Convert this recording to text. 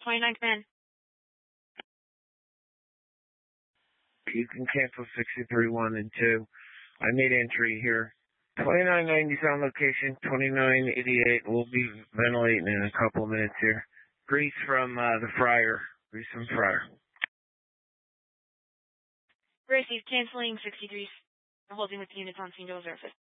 29 command. You can cancel 63-1 and 2. I made entry here. 2990 is on location. 2988 will be ventilating in a couple minutes here. Grease from the fryer. Grease from fryer. Gracie, canceling 63. I'm holding with units on scene to observe it.